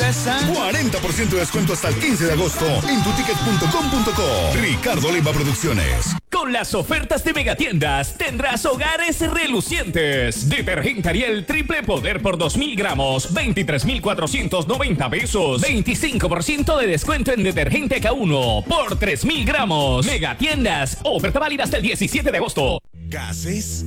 César. 40% de descuento hasta el 15 de agosto en tuticket.com.co. Ricardo Leiva Producciones. Con las ofertas de Megatiendas tendrás hogares relucientes. Detergente Ariel Triple Poder por 2.000 gramos, 23.490 pesos. 25% de descuento en detergente K1 por 3.000 gramos. Megatiendas, oferta válida hasta el 17 de agosto. Gases,